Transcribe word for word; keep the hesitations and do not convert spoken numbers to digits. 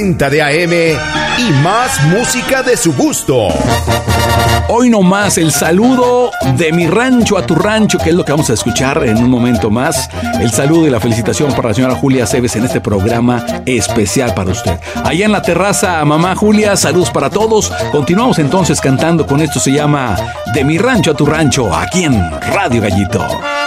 de A M y más música de su gusto. Hoy nomás el saludo de mi rancho a tu rancho, que es lo que vamos a escuchar en un momento más. El saludo y la felicitación para la señora Julia Cebes en este programa especial para usted. Allá en la terraza, mamá Julia, saludos para todos. Continuamos entonces cantando con esto, se llama De mi rancho a tu rancho, aquí en Radio Gallito.